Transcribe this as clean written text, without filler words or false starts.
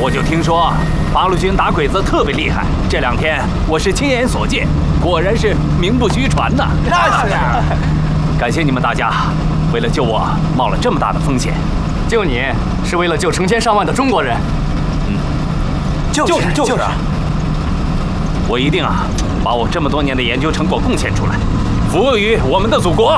我就听说八路军打鬼子特别厉害，这2天我是亲眼所见，果然是名不虚传呐。 那是啊， 感谢你们大家，为了救我冒了这么大的风险。 救你是为了救成千上万的中国人。 就是。 我一定把我这么多年的研究成果贡献出来，服务于我们的祖国。